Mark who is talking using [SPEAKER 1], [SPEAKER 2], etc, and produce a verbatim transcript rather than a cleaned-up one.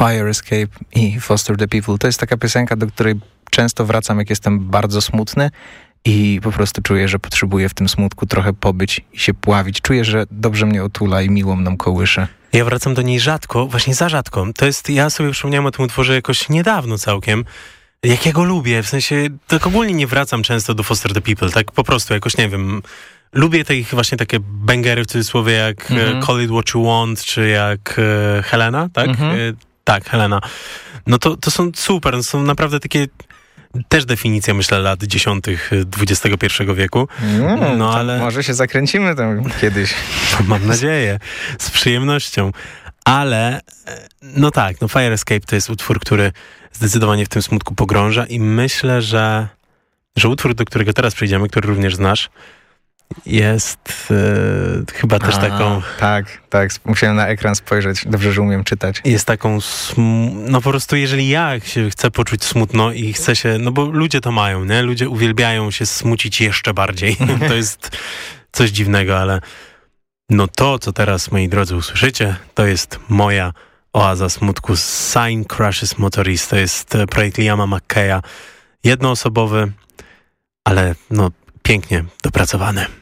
[SPEAKER 1] Fire Escape i Foster the People. To jest taka piosenka, do której często wracam, jak jestem bardzo smutny i po prostu czuję, że potrzebuję w tym smutku trochę pobyć i się pławić. Czuję, że dobrze mnie otula i miło mną kołysze.
[SPEAKER 2] Ja wracam do niej rzadko, właśnie za rzadko. To jest, ja sobie przypomniałem o tym utworze jakoś niedawno całkiem, jak ja go lubię, w sensie, tak ogólnie nie wracam często do Foster the People, tak po prostu, jakoś nie wiem, lubię te ich właśnie takie bangery w cudzysłowie jak mm-hmm. Call It What You Want, czy jak e, Helena, tak? Mm-hmm. E, tak, Helena. No to, to są super, to są naprawdę takie też definicja, myślę, lat dziesiątych dwudziestego pierwszego wieku.
[SPEAKER 1] Mm, no ale może się zakręcimy tam kiedyś.
[SPEAKER 2] Mam nadzieję, z przyjemnością. Ale, no tak, no Fire Escape to jest utwór, który zdecydowanie w tym smutku pogrąża i myślę, że, że utwór, do którego teraz przejdziemy, który również znasz, jest e, chyba też
[SPEAKER 1] A,
[SPEAKER 2] taką...
[SPEAKER 1] Tak, tak, musiałem na ekran spojrzeć, dobrze, że umiem czytać.
[SPEAKER 2] Jest taką, sm- no po prostu jeżeli ja się chcę poczuć smutno i chcę się, no bo ludzie to mają, nie? Ludzie uwielbiają się smucić jeszcze bardziej. To jest coś dziwnego, ale no to, co teraz, moi drodzy, usłyszycie, to jest moja oaza smutku. Sign Crushes Motorist, to jest projekt Liama McKeya, jednoosobowy, ale no pięknie dopracowany.